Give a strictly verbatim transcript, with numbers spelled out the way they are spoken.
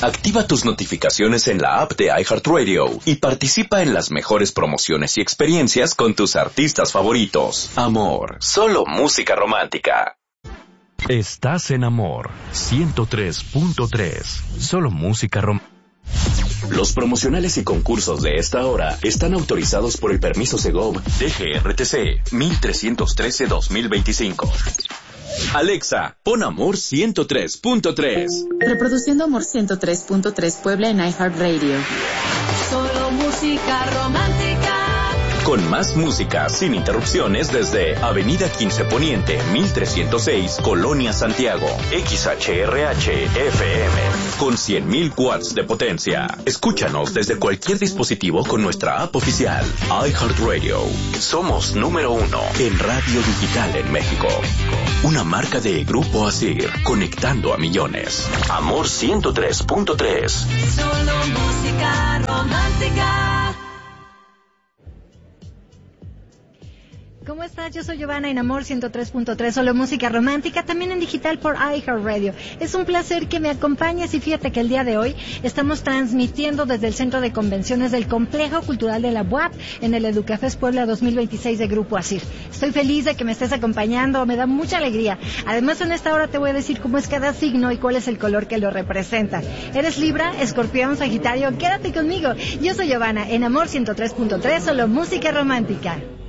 Activa tus notificaciones en la app de iHeartRadio y participa en las mejores promociones y experiencias con tus artistas favoritos. Amor, solo música romántica. Estás en Amor ciento tres punto tres. Solo música romántica. Los promocionales y concursos de esta hora están autorizados por el permiso Segov D G R T C mil trescientos trece dos mil veinticinco. Alexa, pon Amor ciento tres punto tres. Reproduciendo Amor ciento tres punto tres Puebla en iHeartRadio. Solo música romántica. Con más música sin interrupciones desde Avenida quince Poniente, mil trescientos seis, Colonia Santiago. X H R H F M. Con cien mil watts de potencia. Escúchanos desde cualquier dispositivo con nuestra app oficial. iHeartRadio. Somos número uno en radio digital en México. Una marca de Grupo Asir, conectando a millones. Amor ciento tres punto tres. Solo música romántica. ¿Cómo estás? Yo soy Giovanna en Amor ciento tres punto tres, solo música romántica, también en digital por iHeartRadio. Es un placer que me acompañes y fíjate que el día de hoy estamos transmitiendo desde el Centro de Convenciones del Complejo Cultural de la U A P en el Educafest Puebla dos mil veintiséis de Grupo Asir. Estoy feliz de que me estés acompañando, me da mucha alegría. Además, en esta hora te voy a decir cómo es cada signo y cuál es el color que lo representa. ¿Eres Libra, Escorpión, Sagitario? Quédate conmigo. Yo soy Giovanna en Amor ciento tres punto tres, solo música romántica.